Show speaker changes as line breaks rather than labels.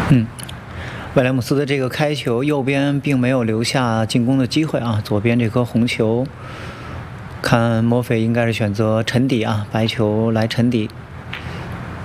嗯，威廉姆斯的这个开球，右边并没有留下进攻的机会啊，左边这颗红球，看墨菲应该是选择沉底啊，白球来沉底。